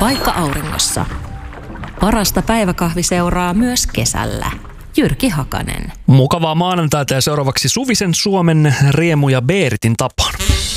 vaikka auringossa. Parasta päiväkahviseuraa myös kesällä. Jyrki Hakanen. Mukavaa maanantaita ja seuraavaksi Suvisen Suomen Riemu ja Beeritin tapaan.